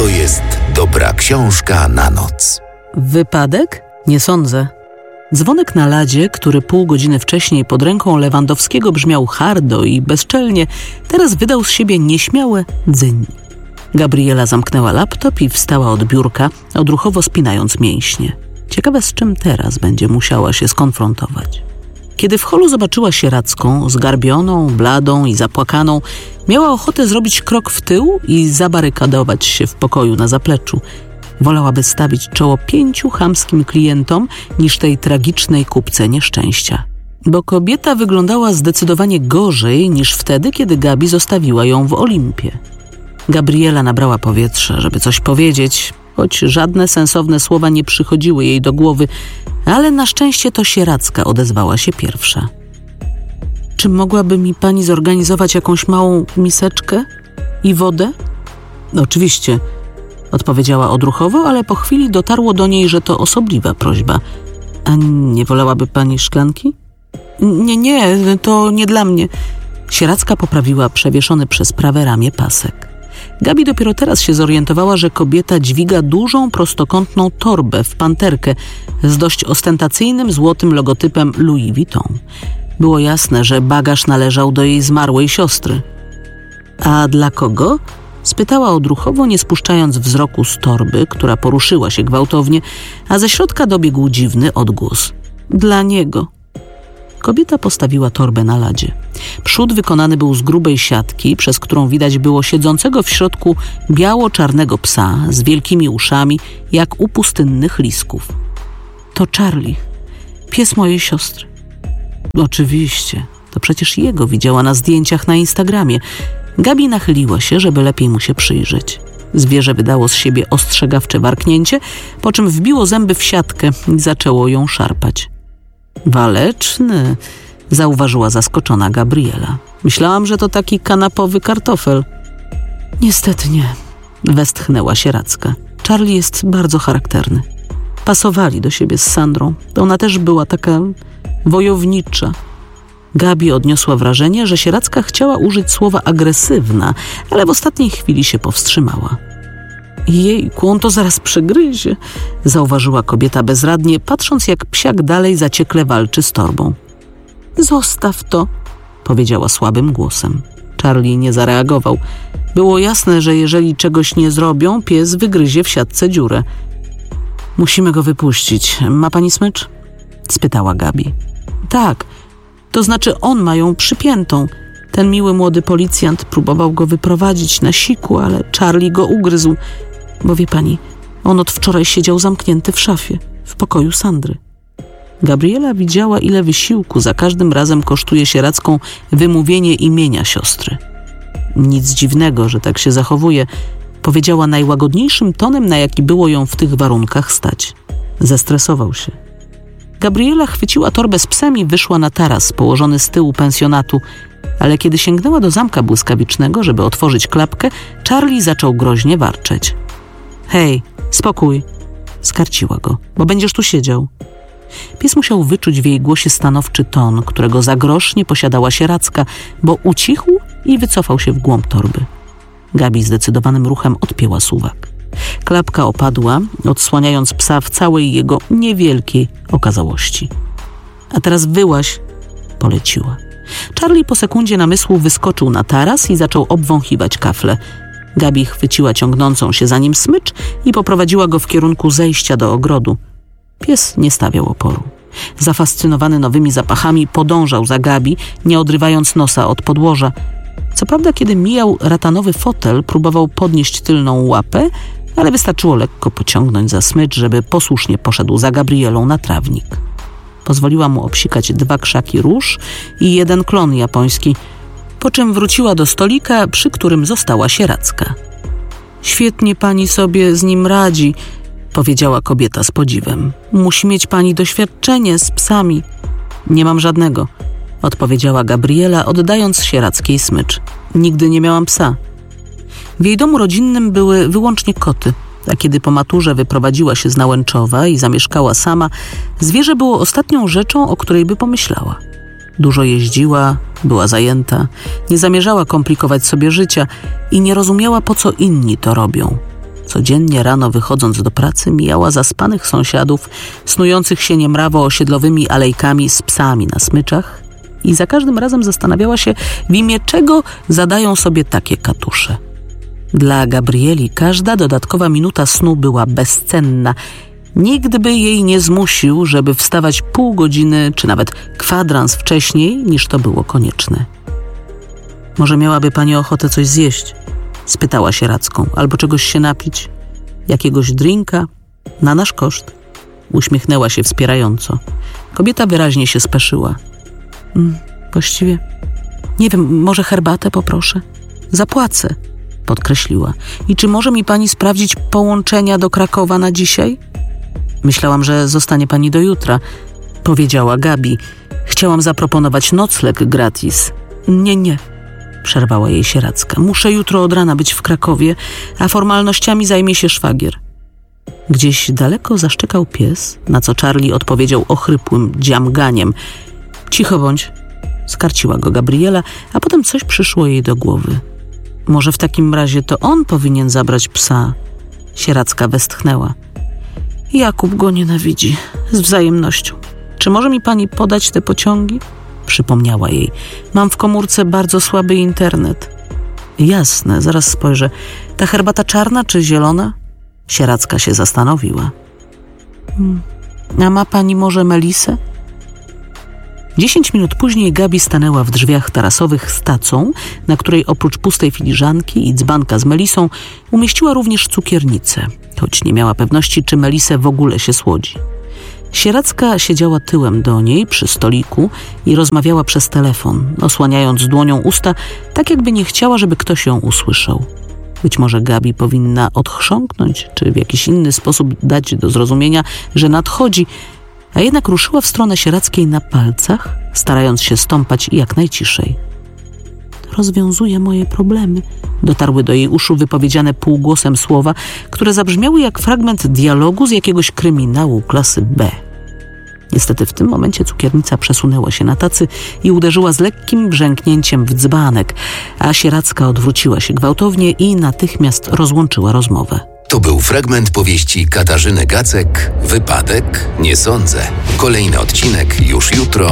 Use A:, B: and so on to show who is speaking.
A: to jest dobra książka na noc.
B: Wypadek? Nie sądzę. Dzwonek na ladzie, który pół godziny wcześniej pod ręką Lewandowskiego brzmiał hardo i bezczelnie, teraz wydał z siebie nieśmiałe dzyń. Gabriela zamknęła laptop i wstała od biurka, odruchowo spinając mięśnie. Ciekawe, z czym teraz będzie musiała się skonfrontować. Kiedy w holu zobaczyła Sieradzką, zgarbioną, bladą i zapłakaną, miała ochotę zrobić krok w tył i zabarykadować się w pokoju na zapleczu. Wolałaby stawić czoło 5 chamskim klientom niż tej tragicznej kupce nieszczęścia. Bo kobieta wyglądała zdecydowanie gorzej niż wtedy, kiedy Gabi zostawiła ją w Olimpie. Gabriela nabrała powietrza, żeby coś powiedzieć, choć żadne sensowne słowa nie przychodziły jej do głowy, ale na szczęście to Sieradzka odezwała się pierwsza. Czy mogłaby mi pani zorganizować jakąś małą miseczkę i wodę? Oczywiście, odpowiedziała odruchowo, ale po chwili dotarło do niej, że to osobliwa prośba. A nie wolałaby pani szklanki? Nie, to nie dla mnie. Sieradzka poprawiła przewieszony przez prawe ramię pasek. Gabi dopiero teraz się zorientowała, że kobieta dźwiga dużą, prostokątną torbę w panterkę z dość ostentacyjnym złotym logotypem Louis Vuitton. Było jasne, że bagaż należał do jej zmarłej siostry. A dla kogo? Spytała odruchowo, nie spuszczając wzroku z torby, która poruszyła się gwałtownie, a ze środka dobiegł dziwny odgłos. Dla niego. Kobieta postawiła torbę na ladzie. Przód wykonany był z grubej siatki, przez którą widać było siedzącego w środku biało-czarnego psa z wielkimi uszami, jak u pustynnych lisków. To Charlie, pies mojej siostry. Oczywiście, to przecież jego widziała na zdjęciach na Instagramie. Gabi nachyliła się, żeby lepiej mu się przyjrzeć. Zwierzę wydało z siebie ostrzegawcze warknięcie, po czym wbiło zęby w siatkę i zaczęło ją szarpać. Waleczny, zauważyła zaskoczona Gabriela. Myślałam, że to taki kanapowy kartofel. Niestety nie, westchnęła Sieradzka. Charlie jest bardzo charakterny. Pasowali do siebie z Sandrą. Ona też była taka wojownicza. Gabi odniosła wrażenie, że Sieradzka chciała użyć słowa agresywna, ale w ostatniej chwili się powstrzymała. Jejku, on to zaraz przegryzie, zauważyła kobieta bezradnie, patrząc jak psiak dalej zaciekle walczy z torbą. Zostaw to, powiedziała słabym głosem. Charlie nie zareagował. Było jasne, że jeżeli czegoś nie zrobią, pies wygryzie w siatce dziurę. Musimy go wypuścić. Ma pani smycz? Spytała Gabi. Tak, to znaczy on ma ją przypiętą. Ten miły młody policjant próbował go wyprowadzić na siku, ale Charlie go ugryzł. Bo wie pani, on od wczoraj siedział zamknięty w szafie, w pokoju Sandry. Gabriela widziała, ile wysiłku za każdym razem kosztuje Sieradzką wymówienie imienia siostry. Nic dziwnego, że tak się zachowuje, powiedziała najłagodniejszym tonem, na jaki było ją w tych warunkach stać. Zestresował się. Gabriela chwyciła torbę z psem i wyszła na taras położony z tyłu pensjonatu, ale kiedy sięgnęła do zamka błyskawicznego, żeby otworzyć klapkę, Charlie zaczął groźnie warczeć. Hej, spokój, skarciła go, bo będziesz tu siedział. Pies musiał wyczuć w jej głosie stanowczy ton, którego za grosz nie posiadała Sieradzka, bo ucichł i wycofał się w głąb torby. Gabi zdecydowanym ruchem odpięła suwak. Klapka opadła, odsłaniając psa w całej jego niewielkiej okazałości. A teraz wyłaź, poleciła. Charlie po sekundzie namysłu wyskoczył na taras i zaczął obwąchiwać kafle. Gabi chwyciła ciągnącą się za nim smycz i poprowadziła go w kierunku zejścia do ogrodu. Pies nie stawiał oporu. Zafascynowany nowymi zapachami podążał za Gabi, nie odrywając nosa od podłoża. Co prawda, kiedy mijał ratanowy fotel, próbował podnieść tylną łapę, ale wystarczyło lekko pociągnąć za smycz, żeby posłusznie poszedł za Gabrielą na trawnik. Pozwoliła mu obsikać 2 krzaki róż i 1 klon japoński, po czym wróciła do stolika, przy którym została Sieradzka. Świetnie pani sobie z nim radzi, powiedziała kobieta z podziwem. Musi mieć pani doświadczenie z psami. Nie mam żadnego, odpowiedziała Gabriela, oddając Sieradzkiej smycz. Nigdy nie miałam psa. W jej domu rodzinnym były wyłącznie koty, a kiedy po maturze wyprowadziła się z Nałęczowa i zamieszkała sama, zwierzę było ostatnią rzeczą, o której by pomyślała. Dużo jeździła, była zajęta, nie zamierzała komplikować sobie życia i nie rozumiała, po co inni to robią. Codziennie rano wychodząc do pracy mijała zaspanych sąsiadów, snujących się niemrawo osiedlowymi alejkami z psami na smyczach i za każdym razem zastanawiała się, w imię czego zadają sobie takie katusze. Dla Gabrieli każda dodatkowa minuta snu była bezcenna. Nikt by jej nie zmusił, żeby wstawać pół godziny czy nawet kwadrans wcześniej, niż to było konieczne. Może miałaby pani ochotę coś zjeść? Spytała się Radzką. Albo czegoś się napić? Jakiegoś drinka? Na nasz koszt. Uśmiechnęła się wspierająco. Kobieta wyraźnie się speszyła. Właściwie nie wiem, może herbatę poproszę? Zapłacę, podkreśliła. I czy może mi pani sprawdzić połączenia do Krakowa na dzisiaj? Myślałam, że zostanie pani do jutra, powiedziała Gabi. Chciałam zaproponować nocleg gratis. Nie, przerwała jej się Radzka. Muszę jutro od rana być w Krakowie, a formalnościami zajmie się szwagier. Gdzieś daleko zaszczekał pies, na co Charlie odpowiedział ochrypłym dziamganiem. Cicho bądź, skarciła go Gabriela, a potem coś przyszło jej do głowy. Może w takim razie to on powinien zabrać psa? Sieradzka westchnęła. Jakub go nienawidzi, z wzajemnością. Czy może mi pani podać te pociągi? Przypomniała jej. Mam w komórce bardzo słaby internet. Jasne, zaraz spojrzę. Ta herbata czarna czy zielona? Sieradzka się zastanowiła. A ma pani może melisę? 10 minut później Gabi stanęła w drzwiach tarasowych z tacą, na której oprócz pustej filiżanki i dzbanka z melisą umieściła również cukiernicę, choć nie miała pewności, czy melisę w ogóle się słodzi. Sieradzka siedziała tyłem do niej przy stoliku i rozmawiała przez telefon, osłaniając dłonią usta, tak jakby nie chciała, żeby ktoś ją usłyszał. Być może Gabi powinna odchrząknąć, czy w jakiś inny sposób dać do zrozumienia, że nadchodzi, a jednak ruszyła w stronę Sieradzkiej na palcach, starając się stąpać jak najciszej. Rozwiązuje moje problemy. Dotarły do jej uszu wypowiedziane półgłosem słowa, które zabrzmiały jak fragment dialogu z jakiegoś kryminału klasy B. Niestety w tym momencie cukiernica przesunęła się na tacy i uderzyła z lekkim brzęknięciem w dzbanek, a Sieradzka odwróciła się gwałtownie i natychmiast rozłączyła rozmowę.
A: To był fragment powieści Katarzyny Gacek, Wypadek? Nie sądzę. Kolejny odcinek już jutro